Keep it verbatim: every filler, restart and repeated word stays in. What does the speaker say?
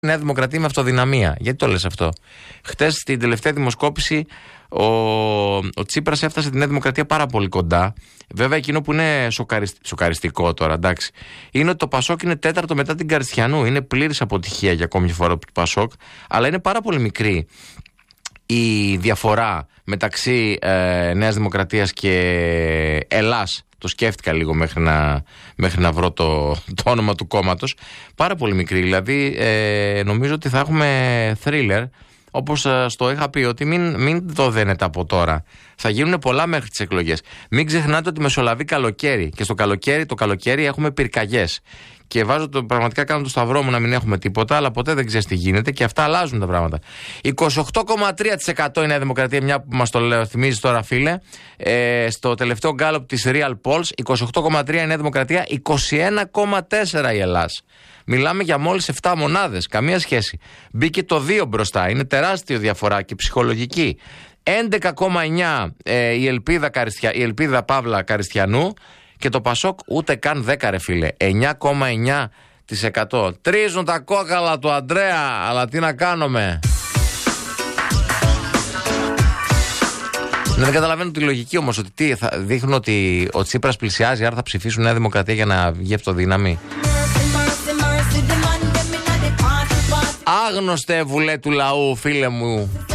Νέα Δημοκρατία με αυτοδυναμία. Γιατί το λες αυτό? Χτες στην τελευταία δημοσκόπηση ο, ο Τσίπρας έφτασε τη Νέα Δημοκρατία πάρα πολύ κοντά. Βέβαια εκείνο που είναι σοκαρισ... σοκαριστικό τώρα, εντάξει, είναι ότι το Πασόκ είναι τέταρτο μετά την Καριστιανού. Είναι πλήρης αποτυχία για ακόμη μια φορά του Πασόκ, αλλά είναι πάρα πολύ μικρή η διαφορά μεταξύ ε, Νέας Δημοκρατίας και Ελλάς. Το σκέφτηκα λίγο μέχρι να, μέχρι να βρω το, το όνομα του κόμματος. Πάρα πολύ μικρή. Δηλαδή ε, νομίζω ότι θα έχουμε thriller, όπως ε, στο είχα πει, ότι μην, μην το δένετε από τώρα. Θα γίνουν πολλά μέχρι τις εκλογές. Μην ξεχνάτε ότι μεσολαβεί καλοκαίρι. Και στο καλοκαίρι, το καλοκαίρι έχουμε πυρκαγιές. Και βάζω το, πραγματικά κάνω το σταυρό μου να μην έχουμε τίποτα, αλλά ποτέ δεν ξέρεις τι γίνεται και αυτά αλλάζουν τα πράγματα. είκοσι οκτώ κόμμα τρία τοις εκατό η Νέα Δημοκρατία, μια που μας το λέω, θυμίζεις τώρα, φίλε. Ε, στο τελευταίο γκάλωπ της Real Polls, είκοσι οκτώ κόμμα τρία η Νέα Δημοκρατία, είκοσι ένα κόμμα τέσσερα η Ελλάς. Μιλάμε για μόλις επτά μονάδες, καμία σχέση. Μπήκε το δύο μπροστά, είναι τεράστια διαφορά και ψυχολογική. έντεκα κόμμα εννιά ε, η, ελπίδα, η ελπίδα Παύλα Καριστιανού. Και το Πασόκ ούτε καν δέκα, ρε φίλε. εννιά κόμμα εννιά τοις εκατό. Τρίζουν τα κόκαλα του Αντρέα, αλλά τι να κάνουμε. Δεν καταλαβαίνω τη λογική όμως, ότι τι, θα δείχνουν ότι ο Τσίπρας πλησιάζει, άρα θα ψηφίσουν Νέα Δημοκρατία για να βγει αυτοδύναμη. Άγνωστε βουλέ του λαού, φίλε μου.